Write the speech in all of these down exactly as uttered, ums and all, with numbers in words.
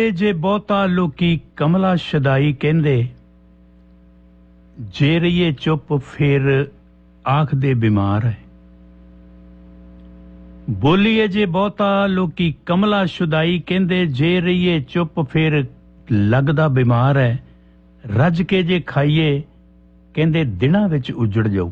जे बहुता लोकी कमला Shaddai कहंदे जे रहिए चुप फिर आखदे बीमार है। बोलिए जे बहुता लोकी कमला शुदाई कहंदे जे रहिए चुप फिर लगदा बीमार है। रज के जे खाइए कहंदे दिनां विच उजड़ जाऊ।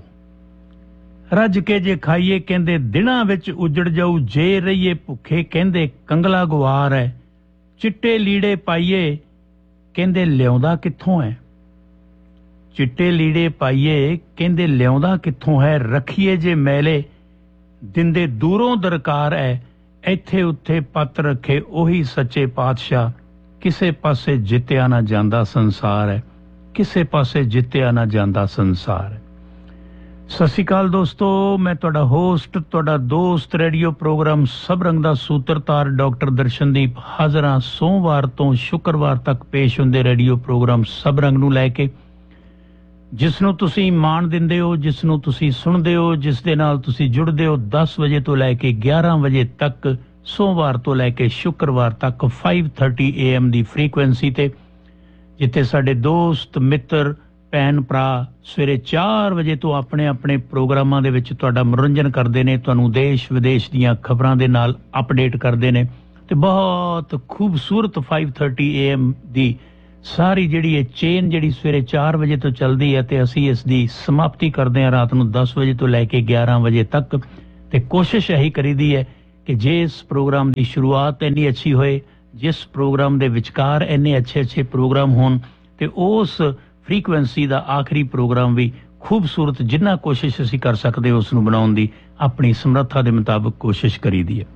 रज के जे खाइए कहंदे दिनां विच उजड़ जाऊ। जे रहिए भुखे कहंदे कंगला गुवार है। चिट्टे लीड़े पाइए कहंदे लियाउंदा कित्थों है। चिट्टे लीड़े पाइए कहंदे लियाउंदा कित्थों है। रखिए जे मैले दिंदे दूरों दरकार है। इत्थे उत्थे पत रखे ओही सच्चे पातशाह। किसे पासे जित्या ना जांदा संसार है। किसे पासे जित्या ना जांदा संसार है। सत श्री अकाल दोस्तों, मैं तुहाडा होस्ट तुहाडा दोस्त रेडियो प्रोग्राम सब रंग दा सूत्रधार डॉक्टर दर्शनदीप हाज़र हां। सोमवार तो शुक्रवार तक पेश हुंदे रेडियो प्रोग्राम सब रंग नूं लैके, जिस नूं तुसीं मान दिंदे हो, जिस नूं तुसीं सुणदे हो, जिस दे नाल तुसीं जुड़दे हो। दस बजे तो लैके ग्यारह बजे तक सोमवार तो लैके शुक्रवार तक five thirty A am the frequency ते, जिथे साडे दोस्त मित्र भैन भरा सवेरे चार बजे तो अपने अपने प्रोग्रामां दे विच तुहाडा मनोरंजन करदे ने, तुहानूं देश विदेश दीयां खबरां दे नाल अपडेट करदे ने ते बहुत खूबसूरत five thirty A am the सारी जिहड़ी है चेन जिहड़ी सवेरे चार बजे तो चलदी है ते असीं इस दी समाप्ति करदे हां रात नूं दस बजे तो लैके ग्यारह बजे तक। ते कोशिश यही करीदी है कि जे इस प्रोग्राम की शुरुआत इन्नी अच्छी होए, जिस प्रोग्राम दे विचकार इन्ने अच्छे अच्छे प्रोग्राम होण ते उस फ्रीकुएंसी दा आखिरी प्रोग्राम भी खूबसूरत जिन्ना कोशिश असीं कर सकदे उस नूं बनाउण दी अपनी समर्था दे मुताबिक कोशिश करीदी है।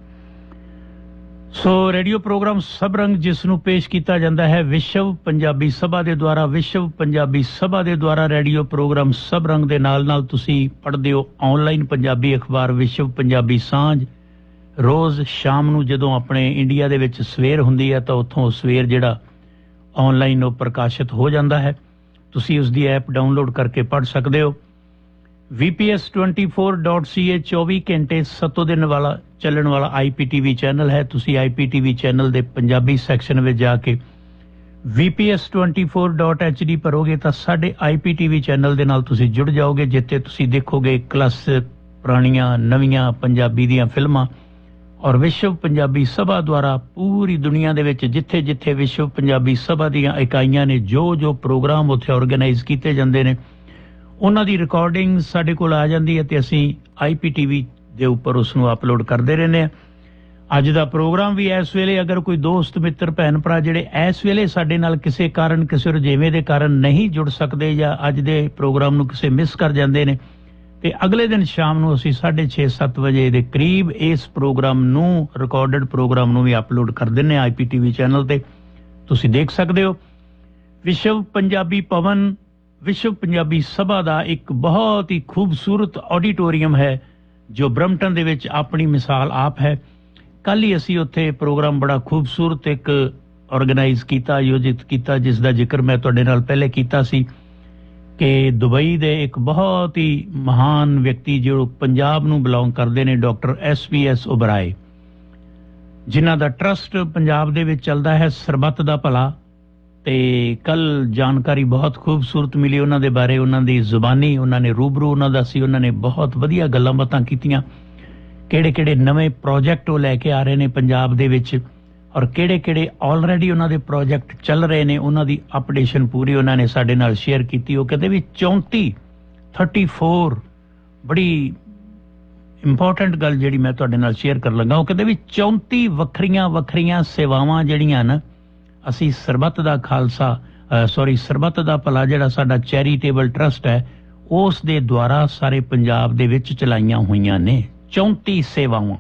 सो रेडियो प्रोग्राम सब रंग जिस नूं पेश किया जाता है विश्व पंजाबी सभा दे द्वारा। विश्व पंजाबी सभा दे द्वारा रेडियो प्रोग्राम सब रंग दे नाल नाल तुसीं पढ़दे हो ऑनलाइन पंजाबी अखबार विश्व पंजाबी सांझ। रोज़ शाम नूं जदों अपने इंडिया दे विच सवेर हुंदी है तां उत्थों सवेर जिहड़ा ऑनलाइन वो प्रकाशित हो जाता है। तुसीं उसकी ऐप डाउनलोड करके पढ़ सकते हो। V P S twenty four dot C ए चौबी घंटे सत्तों दिन वाला चलण वाला I P T V channel है। तुसीं I P T V channel के पंजाबी सैक्शन में जाके V P S twenty four dot H D भरोगे तो साढ़े I P T V channel के नाल तुसीं जुड़ जाओगे, जिथे तुसीं देखोगे क्लासिक पुरानियां नवीआं पंजाबी दीयां फिल्मां। और विश्व पंजाबी सभा द्वारा पूरी दुनिया दे विच जिथे जिथे विश्व पंजाबी सभा दीयां इकाइयां ने जो जो प्रोग्राम उत्थे ऑर्गेनाइज कीते जांदे ने उन्हां दी रिकॉर्डिंग साडे कोल आ जांदी है ते असीं आई पी टी वी दे उपर उसनूं अपलोड करदे रहने आ। अज दा प्रोग्राम भी इस वेले अगर कोई दोस्त मित्र भैन भरा जिहड़े इस वेले साडे नाल किसी कारण किसी रुझेवें दे कारण नहीं जुड़ सकदे जां अज दे प्रोग्राम नूं किसी मिस कर जांदे ने ते अगले दिन शाम नूं असीं साढ़े छे सत्त बजे दे करीब इस प्रोग्राम नूं रिकॉर्डेड प्रोग्राम नूं भी अपलोड कर दिंदे I P T V channel ते, तुसीं देख सकदे हो। विश्व पंजाबी भवन विश्व पंजाबी सभा का एक बहुत ही खूबसूरत ऑडिटोरीयम है जो ब्रम्पटन दे विच अपनी मिसाल आप है। कल ही असीं उत्थे प्रोग्राम बड़ा खूबसूरत एक ऑर्गेनाइज किया आयोजित किया, जिसका जिक्र मैं तुहाडे नाल पहले कीता सी कि दुबई दे एक बहुत ही महान व्यक्ति जो पंजाब नूं बिलोंग करते हैं doctor S P S Oberoi, जिन्हां दा ट्रस्ट पंजाब दे विच चलदा है सरबत दा भला। ते कल जानकारी बहुत खूबसूरत मिली उन्हां दे बारे, उन्हां दी जुबानी उन्हां ने रूबरू उन्हां दा सी, उन्हां ने बहुत वधिया गल्लां बातां कीतियां। किहड़े किहड़े नवे प्रोजेक्ट वो लैके आ रहे ने पंजाब दे विच और किहड़े किहड़े ऑलरेडी उन्हां दे प्रोजेक्ट चल रहे ने, उन्हां दी अपडेशन पूरी उन्हां ने साडे नाल शेयर कीती। वो कहते भी चौंती थर्टी फोर बड़ी इंपॉर्टेंट गल जिहड़ी मैं तुहाडे नाल शेयर कर लगा। वो कहते भी चौंती वखरियां वखरियां सेवावां जिहड़ियां न असीं सरबत दा खालसा सॉरी सरबत दा भला जिहड़ा साडा चैरीटेबल ट्रस्ट है उस दे द्वारा सारे पंजाब दे विच चलाईयां होईयां ने चौंती सेवावां।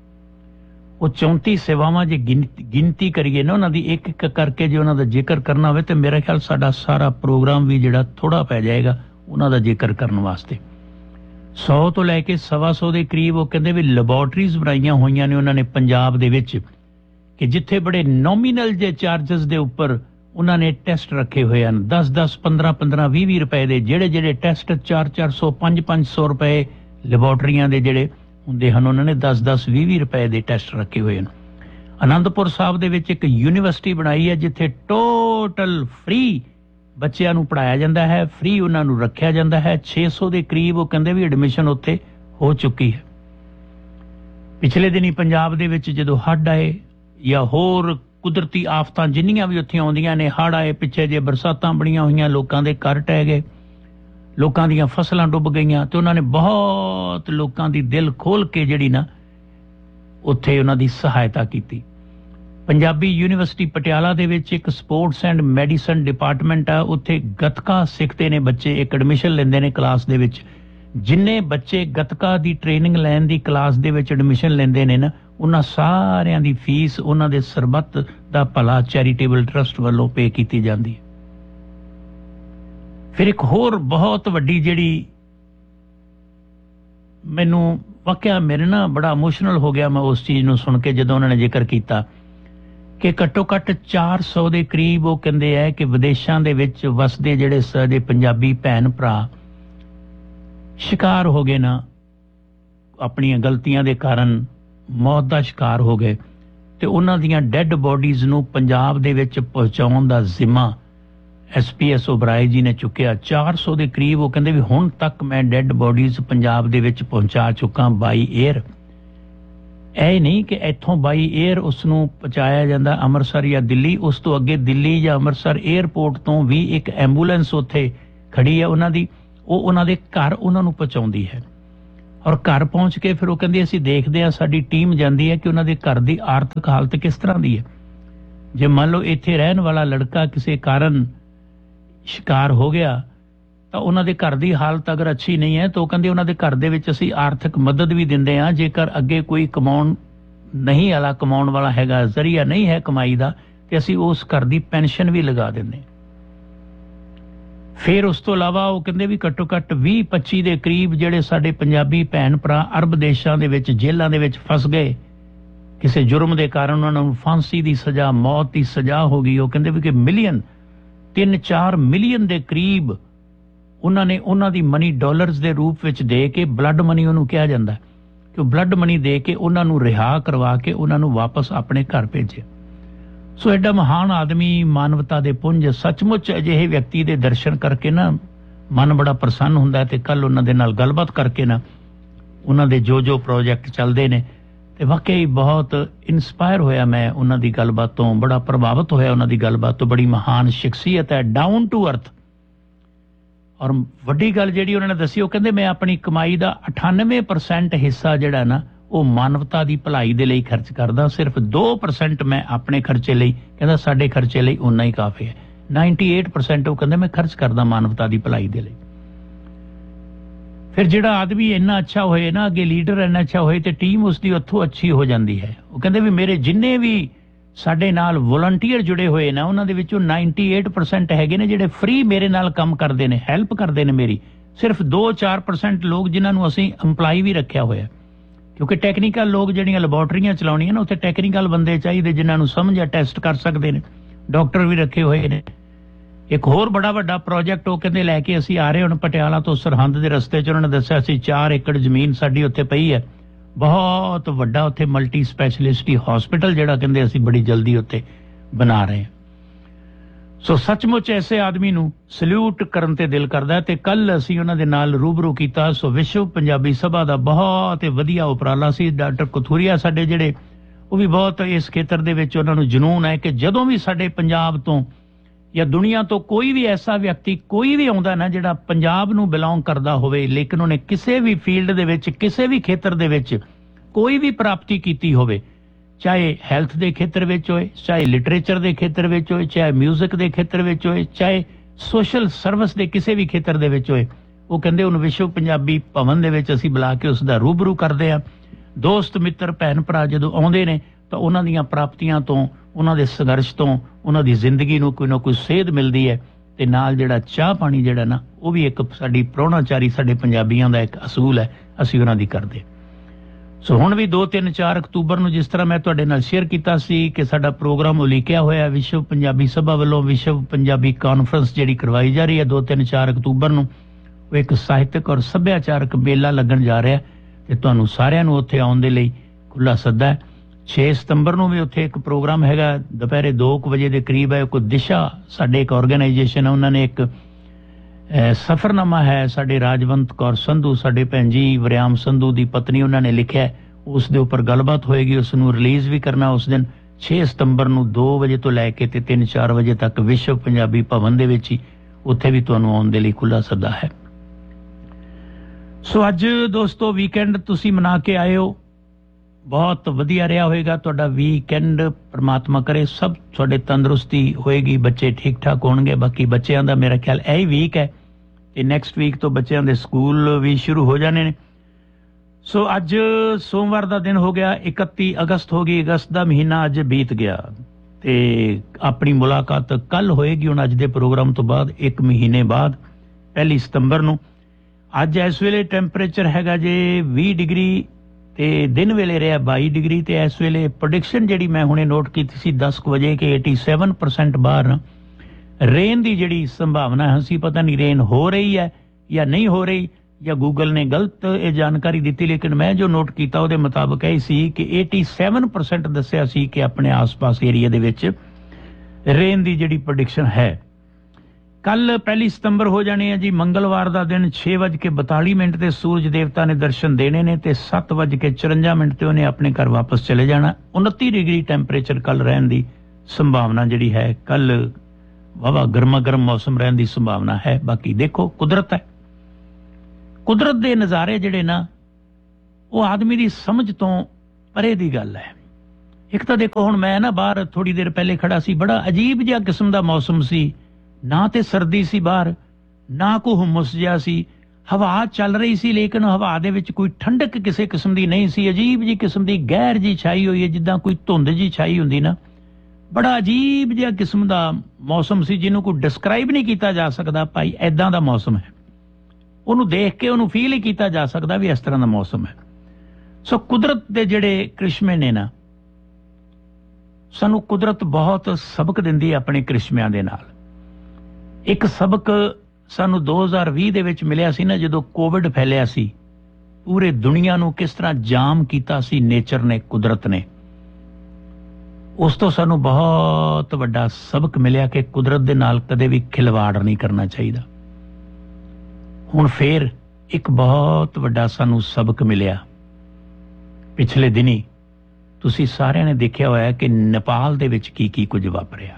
वो चौंती सेवावां जे गिनती करिए ना उन्हां दी एक एक करके जो उन्हां दा जिक्र करना होवे तो मेरा ख्याल साडा सारा प्रोग्राम भी जिहड़ा थोड़ा पै जाएगा उन्हां दा जिक्र करने वास्ते। सौ तो लैके सवा सौ के करीब वो कहते भी लैबोरेटरीज बनाईयां होईयां ने उन्होंने पंजाब दे विच कि जिथे बड़े नॉमिनल जे चार्जिस दे उपर उन्होंने टेस्ट रखे हुए हैं। दस दस पंद्रह पंद्रह भी भी रुपए के जेड़े जेड़े टेस्ट चार चार सौ पांच पांच सौ रुपए लैबोरेटरियां दे जेड़े हुंदे हन उन्होंने दस दस भी भी रुपए के टेस्ट रखे हुए हैं। ਅਨੰਦਪੁਰ ਸਾਹਿਬ ਦੇ ਵਿੱਚ ਇੱਕ ਯੂਨੀਵਰਸਿਟੀ ਬਣਾਈ ਹੈ ਜਿੱਥੇ ਟੋਟਲ ਫ੍ਰੀ ਬੱਚਿਆਂ ਨੂੰ ਪੜ੍ਹਾਇਆ ਜਾਂਦਾ ਹੈ, ਫ੍ਰੀ ਉਹਨਾਂ ਨੂੰ ਰੱਖਿਆ ਜਾਂਦਾ ਹੈ। ਛੇ ਸੌ ਦੇ ਕਰੀਬ ਉਹ ਕਹਿੰਦੇ ਵੀ ਐਡਮਿਸ਼ਨ ਉੱਥੇ ਹੋ ਚੁੱਕੀ ਹੈ। ਪਿਛਲੇ ਦਿਨੀ ਪੰਜਾਬ ਦੇ ਵਿੱਚ ਜਦੋਂ ਹੜ੍ਹ ਆਏ ਜਾਂ ਹੋਰ ਕੁਦਰਤੀ ਆਫਤਾਂ ਜਿੰਨੀਆਂ ਵੀ ਉੱਥੇ ਆਉਂਦੀਆਂ ਨੇ, ਹੜ੍ਹ ਆਏ, ਪਿੱਛੇ ਜੇ ਬਰਸਾਤਾਂ ਬੜੀਆਂ ਹੋਈਆਂ, ਲੋਕਾਂ ਦੇ ਘਰ ਢਹਿ ਗਏ, ਲੋਕਾਂ ਦੀਆਂ ਫਸਲਾਂ ਡੁੱਬ ਗਈਆਂ, ਤੇ ਉਹਨਾਂ ਨੇ ਬਹੁਤ ਲੋਕਾਂ ਦੀ ਦਿਲ ਖੋਲ ਕੇ ਜਿਹੜੀ ਨਾ ਉੱਥੇ ਉਹਨਾਂ ਦੀ ਸਹਾਇਤਾ ਕੀਤੀ। ਪੰਜਾਬੀ ਯੂਨੀਵਰਸਿਟੀ ਪਟਿਆਲਾ ਦੇ ਵਿੱਚ ਇੱਕ ਸਪੋਰਟਸ ਐਂਡ ਮੈਡੀਸਨ ਡਿਪਾਰਟਮੈਂਟ ਆ, ਉੱਥੇ ਗੱਤਕਾ ਸਿੱਖਦੇ ਨੇ ਬੱਚੇ, ਇੱਕ ਐਡਮਿਸ਼ਨ ਲੈਂਦੇ ਨੇ ਕਲਾਸ ਦੇ ਵਿੱਚ। ਜਿੰਨੇ ਬੱਚੇ ਗੱਤਕਾ ਦੀ ਟ੍ਰੇਨਿੰਗ ਲੈਣ ਦੀ ਕਲਾਸ ਦੇ ਵਿੱਚ ਐਡਮਿਸ਼ਨ ਲੈਂਦੇ ਨੇ ਨਾ, ਉਹਨਾਂ ਸਾਰਿਆਂ ਦੀ ਫੀਸ ਉਹਨਾਂ ਦੇ ਸਰਬੱਤ ਦਾ ਭਲਾ ਚੈਰੀਟੇਬਲ ਟਰਸਟ ਵੱਲੋਂ ਪੇ ਕੀਤੀ ਜਾਂਦੀ ਹੈ। ਫਿਰ ਇੱਕ ਹੋਰ ਬਹੁਤ ਵੱਡੀ ਜਿਹੜੀ ਮੈਨੂੰ ਵਾਕਿਆ ਮੇਰੇ ਨਾ ਬੜਾ ਇਮੋਸ਼ਨਲ ਹੋ ਗਿਆ ਮੈਂ ਉਸ ਚੀਜ਼ ਨੂੰ ਸੁਣ ਕੇ, ਜਦੋਂ ਉਹਨਾਂ ਨੇ ਜ਼ਿਕਰ ਕੀਤਾ ਕਿ ਘੱਟੋ ਘੱਟ ਚਾਰ ਸੌ ਦੇ ਕਰੀਬ ਉਹ ਕਹਿੰਦੇ ਹੈ ਕਿ ਵਿਦੇਸ਼ਾਂ ਦੇ ਵਿੱਚ ਵਸਦੇ ਜਿਹੜੇ ਸਾਡੇ ਪੰਜਾਬੀ ਭੈਣ ਭਰਾ ਸ਼ਿਕਾਰ ਹੋ ਗਏ ਨਾ, ਆਪਣੀਆਂ ਗਲਤੀਆਂ ਦੇ ਕਾਰਨ ਮੌਤ ਦਾ ਸ਼ਿਕਾਰ ਹੋ ਗਏ, ਤੇ ਉਹਨਾਂ ਦੀਆਂ ਡੈੱਡ ਬੋਡੀਜ਼ ਨੂੰ ਪੰਜਾਬ ਦੇ ਵਿੱਚ ਪਹੁੰਚਾਉਣ ਦਾ ਜ਼ਿੰਮਾ ਐਸ ਪੀ ਐਸ ਓਬਰਾਏ ਜੀ ਨੇ ਚੁੱਕਿਆ। ਚਾਰ ਸੌ ਦੇ ਕਰੀਬ ਉਹ ਕਹਿੰਦੇ ਵੀ ਹੁਣ ਤੱਕ ਮੈਂ ਡੈੱਡ ਬੋਡੀਜ਼ ਪੰਜਾਬ ਦੇ ਵਿੱਚ ਪਹੁੰਚਾ ਚੁੱਕਾ ਬਾਈ ਏਅਰ। ਇਹ ਨਹੀਂ ਕਿ ਇੱਥੋਂ ਬਾਈ ਏਅਰ ਉਸ ਨੂੰ ਪਹੁੰਚਾਇਆ ਜਾਂਦਾ ਅੰਮ੍ਰਿਤਸਰ ਜਾਂ ਦਿੱਲੀ, ਉਸ ਤੋਂ ਅੱਗੇ ਦਿੱਲੀ ਜਾਂ ਅੰਮ੍ਰਿਤਸਰ ਏਅਰਪੋਰਟ ਤੋਂ ਵੀ ਇੱਕ ਐਂਬੂਲੈਂਸ ਉੱਥੇ ਖੜੀ ਹੈ ਉਹਨਾਂ ਦੀ, ਉਹ ਉਹਨਾਂ ਦੇ ਘਰ ਉਹਨਾਂ ਨੂੰ ਪਹੁੰਚਾਉਂਦੀ ਹੈ। ਔਰ ਘਰ ਪਹੁੰਚ ਕੇ ਫਿਰ ਉਹ ਕਹਿੰਦੇ ਅਸੀਂ ਦੇਖਦੇ ਹਾਂ, ਸਾਡੀ ਟੀਮ ਜਾਂਦੀ ਹੈ ਕਿ ਉਹਨਾਂ ਦੇ ਘਰ ਦੀ ਆਰਥਿਕ ਹਾਲਤ ਕਿਸ ਤਰ੍ਹਾਂ ਦੀ ਹੈ। ਜੇ ਮੰਨ ਲਓ ਇੱਥੇ ਰਹਿਣ ਵਾਲਾ ਲੜਕਾ ਕਿਸੇ ਕਾਰਨ ਸ਼ਿਕਾਰ ਹੋ ਗਿਆ ਤਾਂ ਉਹਨਾਂ ਦੇ ਘਰ ਦੀ ਹਾਲਤ ਅਗਰ ਅੱਛੀ ਨਹੀਂ ਹੈ ਤਾਂ ਉਹ ਕਹਿੰਦੇ ਉਹਨਾਂ ਦੇ ਘਰ ਦੇ ਵਿੱਚ ਅਸੀਂ ਆਰਥਿਕ ਮਦਦ ਵੀ ਦਿੰਦੇ ਹਾਂ। ਜੇਕਰ ਅੱਗੇ ਕੋਈ ਕਮਾਉਣ ਨਹੀਂ ਵਾਲਾ ਕਮਾਉਣ ਵਾਲਾ ਹੈਗਾ, ਜ਼ਰੀਆ ਨਹੀਂ ਹੈ ਕਮਾਈ ਦਾ, ਤੇ ਅਸੀਂ ਉਸ ਘਰ ਦੀ ਪੈਨਸ਼ਨ ਵੀ ਲਗਾ ਦਿੰਦੇ। ਫਿਰ ਉਸ ਤੋਂ ਇਲਾਵਾ ਉਹ ਕਹਿੰਦੇ ਵੀ ਘੱਟੋ ਘੱਟ ਵੀਹ ਪੱਚੀ ਦੇ ਕਰੀਬ ਜਿਹੜੇ ਸਾਡੇ ਪੰਜਾਬੀ ਭੈਣ ਭਰਾ ਅਰਬ ਦੇਸ਼ਾਂ ਦੇ ਵਿੱਚ ਜੇਲ੍ਹਾਂ ਦੇ ਵਿੱਚ ਫਸ ਗਏ, ਕਿਸੇ ਜੁਰਮ ਦੇ ਕਾਰਨ ਉਹਨਾਂ ਨੂੰ ਫਾਂਸੀ ਦੀ ਸਜ਼ਾ, ਮੌਤ ਦੀ ਸਜ਼ਾ ਹੋ ਗਈ। ਉਹ ਕਹਿੰਦੇ ਵੀ ਕਿ ਮਿਲੀਅਨ ਤਿੰਨ ਚਾਰ ਮਿਲੀਅਨ ਦੇ ਕਰੀਬ ਉਹਨਾਂ ਨੇ ਉਹਨਾਂ ਦੀ ਮਨੀ ਡਾਲਰਸ ਦੇ ਰੂਪ ਵਿੱਚ ਦੇ ਕੇ, ਬਲੱਡ ਮਨੀ ਉਹਨੂੰ ਕਿਹਾ ਜਾਂਦਾ ਕਿ ਉਹ ਬਲੱਡ ਮਨੀ ਦੇ ਕੇ ਉਹਨਾਂ ਨੂੰ ਰਿਹਾ ਕਰਵਾ ਕੇ ਉਹਨਾਂ ਨੂੰ ਵਾਪਸ ਆਪਣੇ ਘਰ ਭੇਜਿਆ। ਸੋ ਐਡਾ ਮਹਾਨ ਆਦਮੀ, ਮਾਨਵਤਾ ਦੇ ਪੁੰਜ, ਸੱਚਮੁੱਚ ਅਜਿਹੇ ਵਿਅਕਤੀ ਦੇ ਦਰਸ਼ਨ ਕਰਕੇ ਨਾ ਮਨ ਬੜਾ ਪ੍ਰਸੰਨ ਹੁੰਦਾ। ਤੇ ਕੱਲ ਉਹਨਾਂ ਦੇ ਨਾਲ ਗੱਲਬਾਤ ਕਰਕੇ ਨਾ ਉਹਨਾਂ ਦੇ ਜੋ ਜੋ ਪ੍ਰੋਜੈਕਟ ਚੱਲਦੇ ਨੇ, ਤੇ ਵਾਕਈ ਬਹੁਤ ਇਨਸਪਾਇਰ ਹੋਇਆ ਮੈਂ ਉਹਨਾਂ ਦੀ ਗੱਲਬਾਤ ਤੋਂ, ਬੜਾ ਪ੍ਰਭਾਵਿਤ ਹੋਇਆ ਉਹਨਾਂ ਦੀ ਗੱਲਬਾਤ ਤੋਂ। ਬੜੀ ਮਹਾਨ ਸ਼ਖਸੀਅਤ ਹੈ, ਡਾਊਨ ਟੂ ਅਰਥ। ਔਰ ਵੱਡੀ ਗੱਲ ਜਿਹੜੀ ਉਹਨਾਂ ਨੇ ਦੱਸੀ, ਉਹ ਕਹਿੰਦੇ ਮੈਂ ਆਪਣੀ ਕਮਾਈ ਦਾ ਅਠਾਨਵੇਂ ਪਰਸੈਂਟ ਹਿੱਸਾ ਜਿਹੜਾ ਨਾ ਉਹ ਮਾਨਵਤਾ ਦੀ ਭਲਾਈ ਦੇ ਲਈ ਖਰਚ ਕਰਦਾ, ਸਿਰਫ ਦੋ ਪਰਸੈਂਟ ਮੈਂ ਆਪਣੇ ਖਰਚੇ ਲਈ, ਕਹਿੰਦਾ ਸਾਡੇ ਖਰਚੇ ਲਈ ਉਨਾ ਹੀ ਕਾਫੀ ਹੈ। ਅਠਾਨਵੇਂ ਪਰਸੈਂਟ ਉਹ ਕਹਿੰਦੇ ਮੈਂ ਖਰਚ ਕਰਦਾ ਮਾਨਵਤਾ ਦੀ ਭਲਾਈ ਦੇ ਲਈ। ਫਿਰ ਜਿਹੜਾ ਆਦਮੀ ਇੰਨਾ ਅੱਛਾ ਹੋਏ ਨਾ, ਅੱਗੇ ਲੀਡਰ ਇੰਨਾ ਅੱਛਾ ਹੋਏ, ਤੇ ਟੀਮ ਉਸਦੀ ਉੱਥੋਂ ਅੱਛੀ ਹੋ ਜਾਂਦੀ ਹੈ। ਉਹ ਕਹਿੰਦੇ ਵੀ ਮੇਰੇ ਜਿੰਨੇ ਵੀ ਸਾਡੇ ਨਾਲ ਵਲੰਟੀਅਰ ਜੁੜੇ ਹੋਏ ਨਾ, ਉਹਨਾਂ ਦੇ ਵਿੱਚੋਂ ਅਠਾਨਵੇਂ ਪਰਸੈਂਟ ਹੈਗੇ ਨੇ ਜਿਹੜੇ ਫ੍ਰੀ ਮੇਰੇ ਨਾਲ ਕੰਮ ਕਰਦੇ ਨੇ, ਹੈਲਪ ਕਰਦੇ ਨੇ ਮੇਰੀ। ਸਿਰਫ ਦੋ ਚਾਰ ਪਰਸੈਂਟ ਲੋਕ ਜਿਨ੍ਹਾਂ ਨੂੰ ਅਸੀਂ ਇੰਪਲਾਈ ਵੀ ਰੱਖਿਆ ਹੋਇਆ, ਕਿਉਂਕਿ ਟੈਕਨੀਕਲ ਲੋਕ ਜਿਹੜੀਆਂ ਲੈਬੋਰਟਰੀਆਂ ਚਲਾਉਣੀਆਂ ਨਾ, ਉੱਥੇ ਟੈਕਨੀਕਲ ਬੰਦੇ ਚਾਹੀਦੇ ਜਿਨ੍ਹਾਂ ਨੂੰ ਸਮਝ ਆ, ਟੈਸਟ ਕਰ ਸਕਦੇ ਨੇ। ਡਾਕਟਰ ਵੀ ਰੱਖੇ ਹੋਏ ਨੇ। ਇੱਕ ਹੋਰ ਬੜਾ ਵੱਡਾ ਪ੍ਰੋਜੈਕਟ ਉਹ ਕਹਿੰਦੇ ਲੈ ਕੇ ਅਸੀਂ ਆ ਰਹੇ ਹੁਣ ਪਟਿਆਲਾ ਤੋਂ ਸਰਹੰਦ ਦੇ ਰਸਤੇ 'ਚ। ਉਹਨਾਂ ਨੇ ਦੱਸਿਆ ਸੀ ਚਾਰ ਏਕੜ ਜ਼ਮੀਨ ਸਾਡੀ ਉੱਥੇ ਪਈ ਹੈ, ਬਹੁਤ ਵੱਡਾ ਉੱਥੇ ਮਲਟੀ ਸਪੈਸ਼ਲਿਸਟੀ ਹਸਪੀਟਲ ਜਿਹੜਾ ਕਹਿੰਦੇ ਅਸੀਂ ਬੜੀ ਜਲਦੀ ਉੱਥੇ ਬਣਾ ਰਹੇ ਹਾਂ। ਸੋ ਸੱਚਮੁੱਚ ਐਸੇ ਆਦਮੀ ਨੂੰ ਸਲੂਟ ਕਰਨ ਤੇ ਦਿਲ ਕਰਦਾ। ਤੇ ਕੱਲ ਅਸੀਂ ਉਹਨਾਂ ਦੇ ਨਾਲ ਰੂਬਰੂ ਕੀਤਾ। ਸੋ ਵਿਸ਼ਵ ਪੰਜਾਬੀ ਸਭਾ ਦਾ ਬਹੁਤ ਹੀ ਵਧੀਆ ਉਪਰਾਲਾ ਸੀ। ਡਾਕਟਰ ਕਥੂਰੀਆ ਸਾਡੇ ਜਿਹੜੇ, ਉਹ ਵੀ ਬਹੁਤ ਇਸ ਖੇਤਰ ਦੇ ਵਿੱਚ ਉਹਨਾਂ ਨੂੰ ਜਨੂਨ ਹੈ ਕਿ ਜਦੋਂ ਵੀ ਸਾਡੇ ਪੰਜਾਬ ਤੋਂ ਜਾਂ ਦੁਨੀਆ ਤੋਂ ਕੋਈ ਵੀ ਐਸਾ ਵਿਅਕਤੀ ਕੋਈ ਵੀ ਆਉਂਦਾ ਨਾ ਜਿਹੜਾ ਪੰਜਾਬ ਨੂੰ ਬਿਲੋਂਗ ਕਰਦਾ ਹੋਵੇ, ਲੇਕਿਨ ਉਹਨੇ ਕਿਸੇ ਵੀ ਫੀਲਡ ਦੇ ਵਿੱਚ, ਕਿਸੇ ਵੀ ਖੇਤਰ ਦੇ ਵਿੱਚ ਕੋਈ ਵੀ ਪ੍ਰਾਪਤੀ ਕੀਤੀ ਹੋਵੇ, ਚਾਹੇ ਹੈਲਥ ਦੇ ਖੇਤਰ ਵਿੱਚ ਹੋਏ, ਚਾਹੇ ਲਿਟਰੇਚਰ ਦੇ ਖੇਤਰ ਵਿੱਚ ਹੋਏ, ਚਾਹੇ ਮਿਊਜ਼ਿਕ ਦੇ ਖੇਤਰ ਵਿੱਚ ਹੋਏ, ਚਾਹੇ ਸੋਸ਼ਲ ਸਰਵਿਸ ਦੇ ਕਿਸੇ ਵੀ ਖੇਤਰ ਦੇ ਵਿੱਚ ਹੋਏ, ਉਹ ਕਹਿੰਦੇ ਉਹਨੂੰ ਵਿਸ਼ਵ ਪੰਜਾਬੀ ਭਵਨ ਦੇ ਵਿੱਚ ਅਸੀਂ ਬੁਲਾ ਕੇ ਉਸ ਦਾ ਰੂਬਰੂ ਕਰਦੇ ਹਾਂ। ਦੋਸਤ ਮਿੱਤਰ ਭੈਣ ਭਰਾ ਜਦੋਂ ਆਉਂਦੇ ਨੇ ਤਾਂ ਉਹਨਾਂ ਦੀਆਂ ਪ੍ਰਾਪਤੀਆਂ ਤੋਂ, ਉਹਨਾਂ ਦੇ ਸੰਘਰਸ਼ ਤੋਂ ਉਹਨਾਂ ਦੀ ਜ਼ਿੰਦਗੀ ਨੂੰ ਕੋਈ ਨਾ ਕੋਈ ਸੇਧ ਮਿਲਦੀ ਹੈ। ਤੇ ਨਾਲ ਜਿਹੜਾ ਚਾਹ ਪਾਣੀ ਜਿਹੜਾ ਨਾ, ਉਹ ਵੀ ਇੱਕ ਸਾਡੀ ਪ੍ਰਾਹੁਣਾਚਾਰੀ ਸਾਡੇ ਪੰਜਾਬੀਆਂ ਦਾ ਇੱਕ ਅਸੂਲ ਹੈ, ਅਸੀਂ ਉਹਨਾਂ ਦੀ ਕਰਦੇ। ਸੋ ਹੁਣ ਵੀ ਦੋ ਤਿੰਨ ਚਾਰ ਅਕਤੂਬਰ ਨੂੰ, ਜਿਸ ਤਰ੍ਹਾਂ ਮੈਂ ਤੁਹਾਡੇ ਨਾਲ ਸ਼ੇਅਰ ਕੀਤਾ ਸੀ ਕਿ ਸਾਡਾ ਪ੍ਰੋਗਰਾਮ ਉਲੀਕਿਆ ਹੋਇਆ ਵਿਸ਼ਵ ਪੰਜਾਬੀ ਸਭਾ ਵੱਲੋਂ, ਵਿਸ਼ਵ ਪੰਜਾਬੀ ਕਾਨਫਰੰਸ ਜਿਹੜੀ ਕਰਵਾਈ ਜਾ ਰਹੀ ਹੈ ਦੋ ਤਿੰਨ ਚਾਰ ਅਕਤੂਬਰ ਨੂੰ, ਉਹ ਇੱਕ ਸਾਹਿਤਕ ਔਰ ਸੱਭਿਆਚਾਰਕ ਮੇਲਾ ਲੱਗਣ ਜਾ ਰਿਹਾ ਤੇ ਤੁਹਾਨੂੰ ਸਾਰਿਆਂ ਨੂੰ ਉੱਥੇ ਆਉਣ ਦੇ ਲਈ ਖੁੱਲਾ ਸੱਦਾ ਹੈ। ਛੇ ਸਤੰਬਰ ਨੂੰ ਵੀ ਉੱਥੇ ਇੱਕ ਪ੍ਰੋਗਰਾਮ ਹੈਗਾ ਦੁਪਹਿਰੇ ਦੋ ਕੁ ਵਜੇ ਦੇ ਕਰੀਬ ਹੈ। ਕੋਈ ਦਿਸ਼ਾ ਸਾਡੇ ਇੱਕ ਆਰਗੇਨਾਈਜੇਸ਼ਨ ਹੈ, ਉਹਨਾਂ ਨੇ ਇੱਕ ਸਫਰਨਾਮਾ ਹੈ ਸਾਡੇ ਰਾਜਵੰਤ ਕੌਰ ਸੰਧੂ, ਸਾਡੇ ਭੈਣ ਜੀ ਵਰਿਆਮ ਸੰਧੂ ਦੀ ਪਤਨੀ, ਉਹਨਾਂ ਨੇ ਲਿਖਿਆ, ਉਸ ਦੇ ਉੱਪਰ ਗੱਲਬਾਤ ਹੋਏਗੀ। ਉਸ ਨੂੰ ਰਿਲੀਜ਼ ਵੀ ਕਰਨਾ ਉਸ ਦਿਨ ਛੇ ਸਤੰਬਰ ਨੂੰ ਦੋ ਵਜੇ ਤੋਂ ਲੈ ਕੇ ਤੇ ਤਿੰਨ ਚਾਰ ਵਜੇ ਤੱਕ ਵਿਸ਼ਵ ਪੰਜਾਬੀ ਭਵਨ ਦੇ ਵਿੱਚ ਹੀ, ਉੱਥੇ ਵੀ ਤੁਹਾਨੂੰ ਆਉਣ ਦੇ ਲਈ ਖੁੱਲ੍ਹਾ ਸੱਦਾ ਹੈ। ਸੋ ਅੱਜ ਦੋਸਤੋ ਵੀਕਐਂਡ ਤੁਸੀਂ ਮਨਾ ਕੇ ਆਏ ਹੋ, ਬਹੁਤ ਵਧੀਆ ਰਿਹਾ ਹੋਏਗਾ ਤੁਹਾਡਾ ਵੀਕਐਂਡ। ਪ੍ਰਮਾਤਮਾ ਕਰੇ ਸਭ ਤੁਹਾਡੇ ਤੰਦਰੁਸਤੀ ਹੋਏਗੀ, ਬੱਚੇ ਠੀਕ ਠਾਕ ਹੋਣਗੇ। ਬਾਕੀ ਬੱਚਿਆਂ ਦਾ ਮੇਰਾ ਖਿਆਲ ਇਹੀ ਵੀਕ ਹੈ ਤੇ ਨੈਕਸਟ ਵੀਕ ਤੋਂ ਬੱਚਿਆਂ ਦੇ ਸਕੂਲ ਵੀ ਸ਼ੁਰੂ ਹੋ ਜਾਣੇ ਨੇ। ਸੋ ਅੱਜ ਸੋਮਵਾਰ ਦਾ ਦਿਨ ਹੋ ਗਿਆ, ਇਕੱਤੀ ਅਗਸਤ ਹੋ ਗਈ, ਅਗਸਤ ਦਾ ਮਹੀਨਾ ਅੱਜ ਬੀਤ ਗਿਆ ਤੇ ਆਪਣੀ ਮੁਲਾਕਾਤ ਕੱਲ ਹੋਏਗੀ। ਹੁਣ ਅੱਜ ਦੇ ਪ੍ਰੋਗਰਾਮ ਤੋਂ ਬਾਅਦ ਇੱਕ ਮਹੀਨੇ ਬਾਅਦ ਪਹਿਲੀ ਸਤੰਬਰ ਨੂੰ। ਅੱਜ ਇਸ ਵੇਲੇ ਟੈਂਪਰੇਚਰ ਹੈਗਾ ਜੇ ਵੀਹ ਡਿਗਰੀ ਤੇ ਦਿਨ ਵੇਲੇ ਰਿਹਾ ਬਾਈ ਡਿਗਰੀ ਤੇ ਇਸ ਵੇਲੇ ਪ੍ਰੈਡਿਕਸ਼ਨ ਜਿਹੜੀ ਮੈਂ ਹੁਣੇ ਨੋਟ ਕੀਤੀ ਸੀ ਦਸ ਕੁ ਵਜੇ ਕਿ ਸਤਾਸੀ ਪਰਸੈਂਟ ਬਾਹਰ ਰੇਨ ਦੀ ਜਿਹੜੀ ਸੰਭਾਵਨਾ ਹੈ ਸੀ। ਪਤਾ ਨਹੀਂ ਰੇਨ ਹੋ ਰਹੀ ਹੈ ਜਾਂ ਨਹੀਂ ਹੋ ਰਹੀ ਜਾਂ ਗੂਗਲ ਨੇ ਗਲਤ ਇਹ ਜਾਣਕਾਰੀ ਦਿੱਤੀ, ਲੇਕਿਨ ਮੈਂ ਜੋ ਨੋਟ ਕੀਤਾ ਉਹਦੇ ਮੁਤਾਬਕ ਇਹ ਸੀ ਕਿ ਸਤਾਸੀ ਪਰਸੈਂਟ ਦੱਸਿਆ ਸੀ ਕਿ ਆਪਣੇ ਆਸ-ਪਾਸ ਏਰੀਆ ਦੇ ਵਿੱਚ ਰੇਨ ਦੀ ਜਿਹੜੀ ਪ੍ਰੈਡਿਕਸ਼ਨ ਹੈ। ਕੱਲ ਪਹਿਲੀ ਸਤੰਬਰ ਹੋ ਜਾਣੀ ਹੈ ਜੀ, ਮੰਗਲਵਾਰ ਦਾ ਦਿਨ ਛੇ ਵੱਜ ਕੇ ਬਤਾਲੀ ਮਿੰਟ ਤੇ ਸੂਰਜ ਦੇਵਤਾ ਨੇ ਦਰਸ਼ਨ ਦੇਣੇ ਨੇ ਤੇ ਸੱਤ ਵੱਜ ਕੇ ਚੁਰੰਜਾ ਮਿੰਟ ਤੇ ਉਹਨੇ ਆਪਣੇ ਘਰ ਵਾਪਸ ਚਲੇ ਜਾਣਾ। ਉਨੱਤੀ ਡਿਗਰੀ ਟੈਂਪਰੇਚਰ ਕੱਲ ਰਹਿਣ ਦੀ ਸੰਭਾਵਨਾ ਜਿਹੜੀ ਹੈ, ਕੱਲ ਵਾਵਾ ਗਰਮਾ ਗਰਮ ਮੌਸਮ ਰਹਿਣ ਦੀ ਸੰਭਾਵਨਾ ਹੈ। ਬਾਕੀ ਦੇਖੋ ਕੁਦਰਤ ਹੈ, ਕੁਦਰਤ ਦੇ ਨਜ਼ਾਰੇ ਜਿਹੜੇ ਨਾ ਉਹ ਆਦਮੀ ਦੀ ਸਮਝ ਤੋਂ ਪਰੇ ਦੀ ਗੱਲ ਹੈ। ਇੱਕ ਤਾਂ ਦੇਖੋ ਹੁਣ ਮੈਂ ਨਾ ਬਾਹਰ ਥੋੜੀ ਦੇਰ ਪਹਿਲੇ ਖੜਾ ਸੀ, ਬੜਾ ਅਜੀਬ ਜਿਹਾ ਕਿਸਮ ਦਾ ਮੌਸਮ ਸੀ, ਨਾ ਤੇ ਸਰਦੀ ਸੀ ਬਾਹਰ ਨਾ ਕੋਈ ਹੁਮਸ ਜਿਹਾ ਸੀ, ਹਵਾ ਚੱਲ ਰਹੀ ਸੀ ਲੇਕਿਨ ਹਵਾ ਦੇ ਵਿੱਚ ਕੋਈ ਠੰਡਕ ਕਿਸੇ ਕਿਸਮ ਦੀ ਨਹੀਂ ਸੀ। ਅਜੀਬ ਜੀ ਕਿਸਮ ਦੀ ਗਹਿਰ ਜੀ ਛਾਈ ਹੋਈ ਹੈ, ਜਿੱਦਾਂ ਕੋਈ ਧੁੰਦ ਜੀ ਛਾਈ ਹੁੰਦੀ ਨਾ, ਬੜਾ ਅਜੀਬ ਜਿਹਾ ਕਿਸਮ ਦਾ ਮੌਸਮ ਸੀ ਜਿਹਨੂੰ ਕੋਈ ਡਿਸਕ੍ਰਾਈਬ ਨਹੀਂ ਕੀਤਾ ਜਾ ਸਕਦਾ। ਭਾਈ ਐਦਾਂ ਦਾ ਮੌਸਮ ਹੈ, ਉਹਨੂੰ ਦੇਖ ਕੇ ਉਹਨੂੰ ਫੀਲ ਹੀ ਕੀਤਾ ਜਾ ਸਕਦਾ ਵੀ ਇਸ ਤਰ੍ਹਾਂ ਦਾ ਮੌਸਮ ਹੈ। ਸੋ ਕੁਦਰਤ ਦੇ ਜਿਹੜੇ ਕ੍ਰਿਸ਼ਮੇ ਨੇ ਨਾ, ਸਾਨੂੰ ਕੁਦਰਤ ਬਹੁਤ ਸਬਕ ਦਿੰਦੀ ਹੈ ਆਪਣੇ ਕ੍ਰਿਸ਼ਮਿਆਂ ਦੇ ਨਾਲ। ਇੱਕ ਸਬਕ ਸਾਨੂੰ ਦੋ ਹਜ਼ਾਰ ਵੀਹ ਦੇ ਵਿੱਚ ਮਿਲਿਆ ਸੀ ਨਾ, ਜਦੋਂ ਕੋਵਿਡ ਫੈਲਿਆ ਸੀ, ਪੂਰੇ ਦੁਨੀਆ ਨੂੰ ਕਿਸ ਤਰ੍ਹਾਂ ਜਾਮ ਕੀਤਾ ਸੀ ਨੇਚਰ ਨੇ, ਕੁਦਰਤ ਨੇ। ਉਸ ਤੋਂ ਸਾਨੂੰ ਬਹੁਤ ਵੱਡਾ ਸਬਕ ਮਿਲਿਆ ਕਿ ਕੁਦਰਤ ਦੇ ਨਾਲ ਕਦੇ ਵੀ ਖਿਲਵਾੜ ਨਹੀਂ ਕਰਨਾ ਚਾਹੀਦਾ। ਹੁਣ ਫੇਰ ਇੱਕ ਬਹੁਤ ਵੱਡਾ ਸਾਨੂੰ ਸਬਕ ਮਿਲਿਆ ਪਿਛਲੇ ਦਿਨੀ। ਤੁਸੀਂ ਸਾਰਿਆਂ ਨੇ ਦੇਖਿਆ ਹੋਇਆ ਕਿ ਨੇਪਾਲ ਦੇ ਵਿੱਚ ਕੀ ਕੀ ਕੁਝ ਵਾਪਰਿਆ।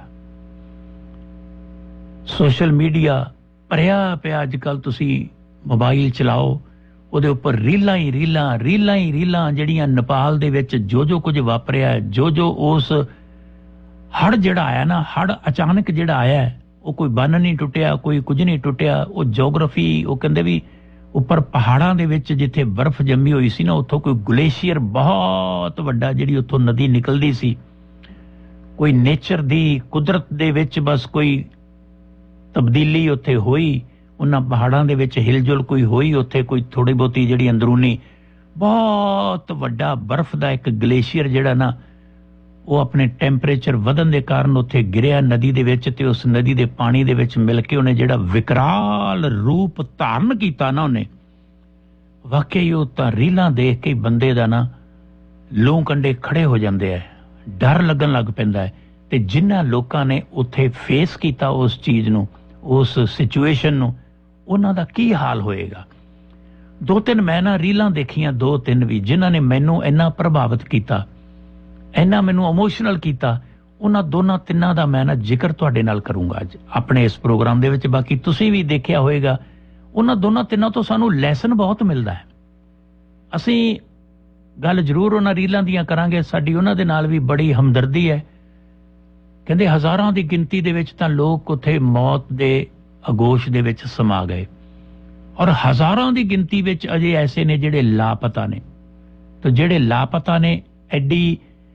ਸੋਸ਼ਲ ਮੀਡੀਆ ਭਰਿਆ ਪਿਆ ਅੱਜ ਕੱਲ, ਤੁਸੀਂ ਮੋਬਾਈਲ ਚਲਾਓ ਉਹਦੇ ਉੱਪਰ ਰੀਲਾਂ ਹੀ ਰੀਲਾਂ ਰੀਲਾਂ ਹੀ ਰੀਲਾਂ ਜਿਹੜੀਆਂ ਨੇਪਾਲ ਦੇ ਵਿੱਚ ਜੋ ਜੋ ਕੁਝ ਵਾਪਰਿਆ, ਜੋ ਜੋ ਉਸ ਹੜ੍ਹ ਜਿਹੜਾ ਆਇਆ ਨਾ, ਹੜ੍ਹ ਅਚਾਨਕ ਜਿਹੜਾ ਆਇਆ, ਉਹ ਕੋਈ ਬੰਨ ਨਹੀਂ ਟੁੱਟਿਆ, ਕੋਈ ਕੁਝ ਨਹੀਂ ਟੁੱਟਿਆ। ਉਹ ਜੀਓਗ੍ਰਾਫੀ, ਉਹ ਕਹਿੰਦੇ ਵੀ ਉੱਪਰ ਪਹਾੜਾਂ ਦੇ ਵਿੱਚ ਜਿੱਥੇ ਬਰਫ਼ ਜੰਮੀ ਹੋਈ ਸੀ ਨਾ, ਉੱਥੋਂ ਕੋਈ ਗਲੇਸ਼ੀਅਰ ਬਹੁਤ ਵੱਡਾ ਜਿਹੜੀ ਉੱਥੋਂ ਨਦੀ ਨਿਕਲਦੀ ਸੀ, ਕੋਈ ਨੇਚਰ ਦੀ ਕੁਦਰਤ ਦੇ ਵਿੱਚ ਬਸ ਕੋਈ ਤਬਦੀਲੀ ਉੱਥੇ ਹੋਈ, ਉਹਨਾਂ ਪਹਾੜਾਂ ਦੇ ਵਿੱਚ ਹਿਲਜੁਲ ਕੋਈ ਹੋਈ, ਉੱਥੇ ਕੋਈ ਥੋੜੀ ਬਹੁਤੀ ਜਿਹੜੀ ਅੰਦਰੂਨੀ ਬਹੁਤ ਵੱਡਾ ਬਰਫ਼ ਦਾ ਇੱਕ ਗਲੇਸ਼ੀਅਰ ਜਿਹੜਾ ਨਾ, ਉਹ ਆਪਣੇ ਟੈਂਪਰੇਚਰ ਵਧਣ ਦੇ ਕਾਰਨ ਉੱਥੇ ਗਿਰਿਆ ਨਦੀ ਦੇ ਵਿੱਚ ਤੇ ਉਸ ਨਦੀ ਦੇ ਪਾਣੀ ਦੇ ਵਿੱਚ ਮਿਲ ਕੇ ਉਹਨੇ ਜਿਹੜਾ ਵਿਕਰਾਲ ਰੂਪ ਧਾਰਨ ਕੀਤਾ ਨਾ, ਉਹਨੇ ਵਾਕਈ ਉਹ ਤਾਂ ਰੀਲਾਂ ਦੇਖ ਕੇ ਬੰਦੇ ਦਾ ਨਾ ਲੂੰ ਕੰਡੇ ਖੜੇ ਹੋ ਜਾਂਦੇ ਆ, ਡਰ ਲੱਗਣ ਲੱਗ ਪੈਂਦਾ ਹੈ। ਤੇ ਜਿਨ੍ਹਾਂ ਲੋਕਾਂ ਨੇ ਉੱਥੇ ਫੇਸ ਕੀਤਾ ਉਸ ਚੀਜ਼ ਨੂੰ, ਉਸ ਸਿਚੁਏਸ਼ਨ ਨੂੰ, ਉਹਨਾਂ ਦਾ ਕੀ ਹਾਲ ਹੋਏਗਾ। ਦੋ ਤਿੰਨ ਮੈਂ ਨਾ ਰੀਲਾਂ ਦੇਖੀਆਂ, ਦੋ ਤਿੰਨ ਵੀ, ਜਿਨ੍ਹਾਂ ਨੇ ਮੈਨੂੰ ਇੰਨਾ ਪ੍ਰਭਾਵਿਤ ਕੀਤਾ, ਇੰਨਾ ਮੈਨੂੰ ਇਮੋਸ਼ਨਲ ਕੀਤਾ। ਉਹਨਾਂ ਦੋਨਾਂ ਤਿੰਨਾਂ ਦਾ ਮੈਂ ਨਾ ਜ਼ਿਕਰ ਤੁਹਾਡੇ ਨਾਲ ਕਰੂੰਗਾ ਅੱਜ ਆਪਣੇ ਇਸ ਪ੍ਰੋਗਰਾਮ ਦੇ ਵਿੱਚ। ਬਾਕੀ ਤੁਸੀਂ ਵੀ ਦੇਖਿਆ ਹੋਏਗਾ, ਉਹਨਾਂ ਦੋਨਾਂ ਤਿੰਨਾਂ ਤੋਂ ਸਾਨੂੰ ਲੈਸਨ ਬਹੁਤ ਮਿਲਦਾ ਹੈ। ਅਸੀਂ ਗੱਲ ਜ਼ਰੂਰ ਉਹਨਾਂ ਰੀਲਾਂ ਦੀਆਂ ਕਰਾਂਗੇ, ਸਾਡੀ ਉਹਨਾਂ ਦੇ ਨਾਲ ਵੀ ਬੜੀ ਹਮਦਰਦੀ ਹੈ। ਕਹਿੰਦੇ ਹਜ਼ਾਰਾਂ ਦੀ ਗਿਣਤੀ ਦੇ ਵਿੱਚ ਤਾਂ ਲੋਕ ਉੱਥੇ ਮੌਤ ਦੇ ਅਗੋਸ਼ ਦੇ ਵਿੱਚ ਸਮਾ ਗਏ, ਔਰ ਹਜ਼ਾਰਾਂ ਦੀ ਗਿਣਤੀ ਵਿੱਚ ਅਜੇ ਐਸੇ ਨੇ ਜਿਹੜੇ ਲਾਪਤਾ ਨੇ। ਤੇ ਜਿਹੜੇ ਲਾਪਤਾ ਨੇ, ਐਡੀ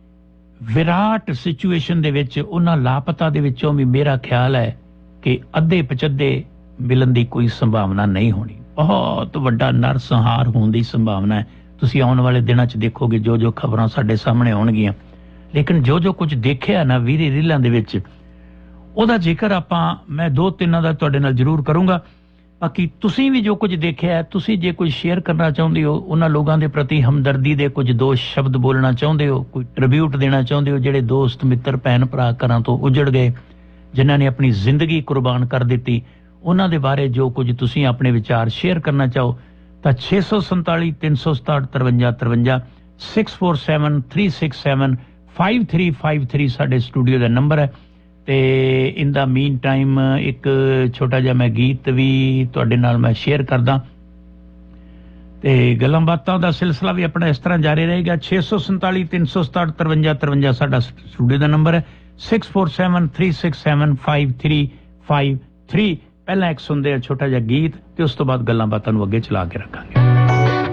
ਵਿਰਾਟ ਸਿਚੁਏਸ਼ਨ ਦੇ ਵਿੱਚ, ਉਹਨਾਂ ਲਾਪਤਾ ਦੇ ਵਿੱਚੋਂ ਵੀ ਮੇਰਾ ਖਿਆਲ ਹੈ ਕਿ ਅੱਧੇ ਪਚੱਧੇ ਮਿਲਣ ਦੀ ਕੋਈ ਸੰਭਾਵਨਾ ਨਹੀਂ ਹੋਣੀ। ਬਹੁਤ ਵੱਡਾ ਨਰਸੰਹਾਰ ਹੋਣ ਦੀ ਸੰਭਾਵਨਾ ਹੈ। ਤੁਸੀਂ ਆਉਣ ਵਾਲੇ ਦਿਨਾਂ 'ਚ ਦੇਖੋਗੇ ਜੋ ਜੋ ਖਬਰਾਂ ਸਾਡੇ ਸਾਹਮਣੇ ਆਉਣਗੀਆਂ। ਲੇਕਿਨ ਜੋ ਜੋ ਕੁਝ ਦੇਖਿਆ ਨਾ ਵੀਰੇ ਰੀਲਾਂ ਦੇ ਵਿੱਚ, ਉਹਦਾ ਜ਼ਿਕਰ ਆਪਾਂ ਮੈਂ ਦੋ ਤਿੰਨਾਂ ਦਾ ਤੁਹਾਡੇ ਨਾਲ ਜ਼ਰੂਰ ਕਰੂੰਗਾ। ਬਾਕੀ ਤੁਸੀਂ ਵੀ ਜੋ ਕੁਝ ਦੇਖਿਆ, ਤੁਸੀਂ ਜੇ ਕੁਝ ਸ਼ੇਅਰ ਕਰਨਾ ਚਾਹੁੰਦੇ ਹੋ, ਉਹਨਾਂ ਲੋਕਾਂ ਦੇ ਪ੍ਰਤੀ ਹਮਦਰਦੀ ਦੇ ਕੁਝ ਦੋ ਸ਼ਬਦ ਬੋਲਣਾ ਚਾਹੁੰਦੇ ਹੋ, ਕੋਈ ਟ੍ਰਿਬਿਊਟ ਦੇਣਾ ਚਾਹੁੰਦੇ ਹੋ, ਜਿਹੜੇ ਦੋਸਤ ਮਿੱਤਰ ਭੈਣ ਭਰਾ ਘਰਾਂ ਤੋਂ ਉਜੜ ਗਏ, ਜਿਨ੍ਹਾਂ ਨੇ ਆਪਣੀ ਜ਼ਿੰਦਗੀ ਕੁਰਬਾਨ ਕਰ ਦਿੱਤੀ, ਉਹਨਾਂ ਦੇ ਬਾਰੇ ਜੋ ਕੁਝ ਤੁਸੀਂ ਆਪਣੇ ਵਿਚਾਰ ਸ਼ੇਅਰ ਕਰਨਾ ਚਾਹੋ ਤਾਂ ਛੇ ਸੌ ਸੰਤਾਲੀ ਤਿੰਨ ਸੌ ਸਤਾਹਠ ਤਰਵੰਜਾ ਤਰਵੰਜਾ six four seven three six seven five three five three ਸਾਡੇ ਸਟੂਡੀਓ ਦਾ ਨੰਬਰ ਹੈ। ਤੇ ਇਨ ਦਾ ਮੀਨ ਟਾਈਮ ਇੱਕ ਛੋਟਾ ਜਿਹਾ ਮੈਂ ਗੀਤ ਵੀ ਤੁਹਾਡੇ ਨਾਲ ਮੈਂ ਸ਼ੇਅਰ ਕਰਦਾ ਤੇ ਗੱਲਾਂ ਬਾਤਾਂ ਦਾ ਸਿਲਸਿਲਾ ਵੀ ਆਪਣਾ ਇਸ ਤਰ੍ਹਾਂ ਜਾਰੀ ਰਹੇਗਾ। ਛੇ ਸੌ ਸੰਤਾਲੀ ਤਿੰਨ ਸੌ ਸਤਾਹਠ ਤਰਵੰਜਾ ਤਰਵੰਜਾ ਸਾਡਾ ਸਟੂਡੀਓ ਦਾ ਨੰਬਰ ਹੈ। Six four seven three six seven five three five three. ਪਹਿਲਾਂ ਇੱਕ ਸੁਣਦੇ ਆ ਛੋਟਾ ਜਿਹਾ ਗੀਤ ਤੇ ਉਸ ਤੋਂ ਬਾਅਦ ਗੱਲਾਂ ਬਾਤਾਂ ਨੂੰ ਅੱਗੇ ਚਲਾ ਕੇ ਰੱਖਾਂਗੇ।